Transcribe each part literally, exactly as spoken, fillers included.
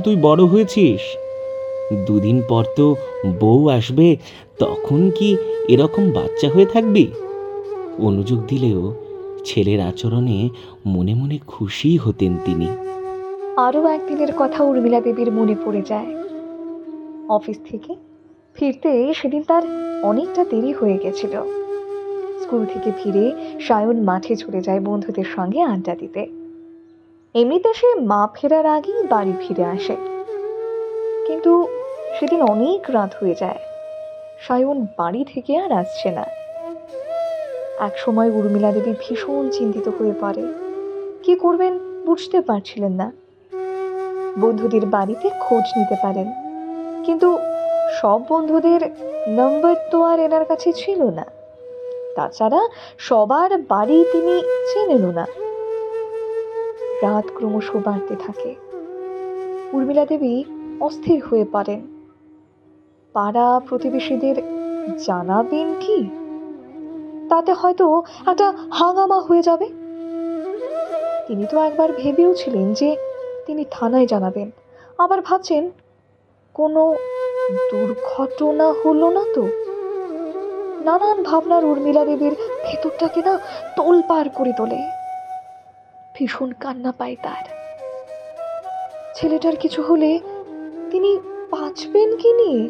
তুই বড় হয়েছিস, দুদিন পর তো বউ আসবে, তখন কি এরকম বাচ্চা হয়ে থাকবি? অনুযোগ দিলেও ছেলের আচরণে মনে মনে খুশি হতেন তিনি। আরও একদিনের কথা উর্মিলা দেবীর মনে পড়ে যায়। অফিস থেকে ফিরতে সেদিন তার অনেকটা দেরি হয়ে গেছিল। স্কুল থেকে ফিরে সায়ন মাঠে চলে যায় বন্ধুদের সঙ্গে আড্ডা দিতে। এমনিতে সে মা ফেরার আগেই বাড়ি ফিরে আসে, কিন্তু সেদিন অনেক রাত হয়ে যায়। সায়ন বাড়ি থেকে আর আসছে না। এক সময় উর্মিলা দেবী ভীষণ চিন্তিত হয়ে পড়ে। কি করবেন বুঝতে পারছিলেন না। বন্ধুদের বাড়িতে খোঁজ নিতে পারেন, কিন্তু সব বন্ধুদের নম্বর তো আর এনার কাছে ছিল না। তাছাড়া সবার বাড়ি তিনি চেনেনও না। রাত ক্রমশ বাড়তে থাকে। উর্মিলা দেবী অস্থির হয়ে পড়েন। পাড়া প্রতিবেশীদের জানাবেন কি? তাতে হয়তো একটা হাঙ্গামা হয়ে যাবে। তিনি তো একবার ভেবেও ছিলেন যে তিনি থানায় জানাবেন, আবার ভাবছেন কোনো দুর্ঘটনা হলো না তো। নানান ভাবনার উর্মিলা দেবীর ভেতরটাকে না তোলপাড় করে তোলে। ভীষণ কান্না পায় তার। ছেলেটার কিছু হলে তিনি বাঁচবেন কি নিয়ে?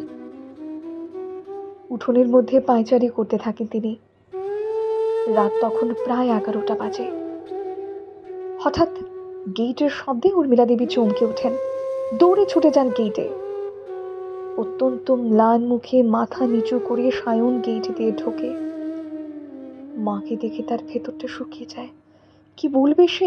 উঠোনের মধ্যে পায়চারি করতে থাকেন তিনি। রাত তখন প্রায় এগারোটা বাজে। হঠাৎ গেটের শব্দে উর্মিলা দেবী চমকে ওঠেন, দৌড়ে ছুটে যান গেটে। অত্যন্ত ম্লান মুখে মাথা নিচু করে সায়ন গেট দিয়ে ঢোকে। মাকে দেখে তার ভেতরটা শুকিয়ে যায়। কি বলবে সে?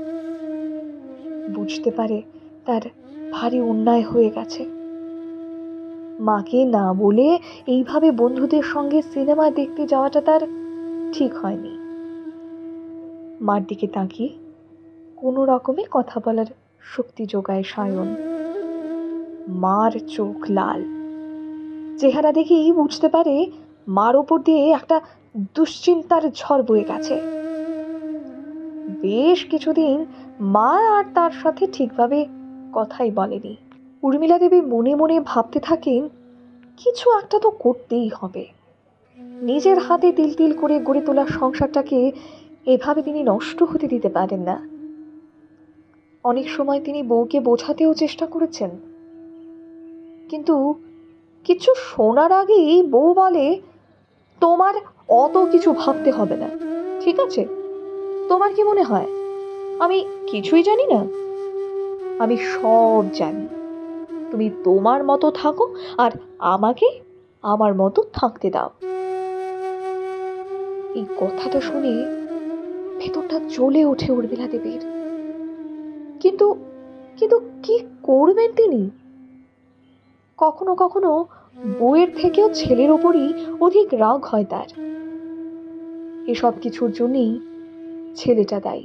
বুঝতে পারে তার ভারী অন্যায় হয়ে গেছে। মাকে না বলে এইভাবে বন্ধুদের সঙ্গে সিনেমা দেখতে যাওয়াটা তার ঠিক হয়নি। মার দিকে তাকিয়ে কোনো রকমে কথা বলার শক্তি যোগায় সায়ন। মার চোখ লাল। চেহারা দেখেই বুঝতে পারে মার ওপর দিয়ে একটা দুশ্চিন্তার ঝড় বয়ে গেছে। বেশ কিছুদিন মা আর তার সাথে ঠিকভাবে কথাই বলেনি। উর্মিলা দেবী মনে মনে ভাবতে থাকেন, কিছু একটা তো করতেই হবে। নিজের হাতে তিল তিল করে গড়ে তোলা সংসারটাকে এভাবে তিনি নষ্ট হতে দিতে পারেন না। অনেক সময় তিনি বউকে বোঝাতেও চেষ্টা করেছেন, কিন্তু কিছু শোনার আগেই বউ বলে, তোমার অত কিছু ভাবতে হবে না, ঠিক আছে? তোমার কি মনে হয় আমি কিছুই জানি না? আমি সব জানি। তুমি তোমার মতো থাকো আর আমাকে আমার মতো থাকতে দাও। এই কথাটা শুনে ভেতরটা জ্বলে ওঠে উর্মিলা দেবীর। কিন্তু কিন্তু কি করবেন তিনি? কখনো কখনো বউয়ের থেকেও ছেলের ওপরই অধিক রাগ হয় তার। এসব কিছুর জন্যই ছেলেটা দায়ী।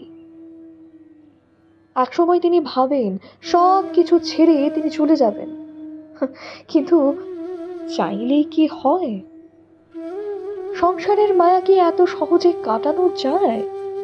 একসময় তিনি ভাবেন সব কিছু ছেড়ে তিনি চলে যাবেন, কিন্তু চাইলেই কি হয়? সংসারের মায়া কি এত সহজে কাটানো যায়?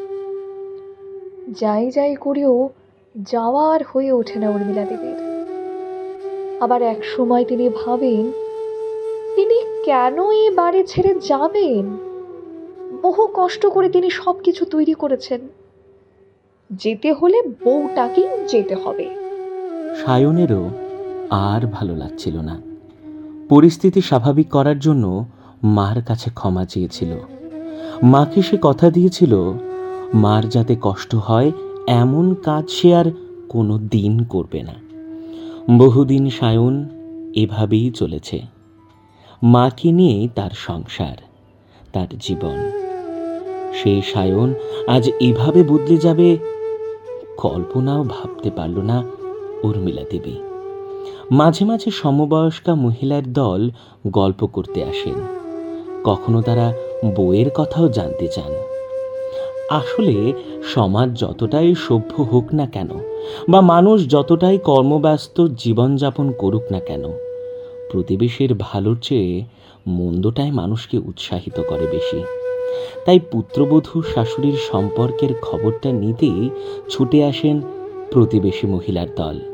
যাই যাই করেও যাওয়ার হয়ে ওঠে না উর্মিলা দেবীর। আবার এক সময় তিনি ভাবেন, তিনি কেন এই বাড়ি ছেড়ে যাবেন? বহু কষ্ট করে তিনি সবকিছু তৈরি করেছেন। যেতে হলে বউটাকেই যেতে হবে। সায়নেরও আর ভালো লাগছিল না। পরিস্থিতি স্বাভাবিক করার জন্য মার কাছে ক্ষমা চেয়েছিল। মাকে সে কথা দিয়েছিল, মার যাতে কষ্ট হয় এমন কাজ সে আর কোনো দিন করবে না। বহুদিন সায়ন এভাবেই চলেছে। মাকে নিয়েই তার সংসার, তার জীবন। সেই সায়ন আজ এভাবে বদলে যাবে কল্পনাও ভাবতে পারল না উর্মিলা দেবী। মাঝে মাঝে সমবয়স্কা মহিলার দল গল্প করতে আসেন। কখনো তারা বইয়ের কথাও জানতে চান। আসলে সমাজ যতটাই সভ্য হোক না কেন, বা মানুষ যতটাই কর্মব্যস্ত জীবনযাপন করুক না কেন, প্রতিবেশীর ভালোর চেয়ে মন্দটাই মানুষকে উৎসাহিত করে বেশি। তাই পুত্রবধূ শাশুড়ির সম্পর্কের খবরটা নিতেই ছুটে আসেন প্রতিবেশী মহিলার দল।